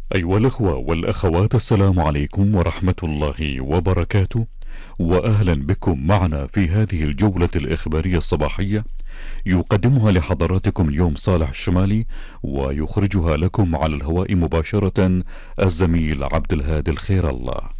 أيها الأخوة والأخوات، السلام عليكم ورحمة الله وبركاته، وأهلا بكم معنا في هذه الجولة الإخبارية الصباحية، يقدمها لحضراتكم اليوم صالح الشمالي، ويخرجها لكم على الهواء مباشرة الزميل عبد الهادي الخير الله.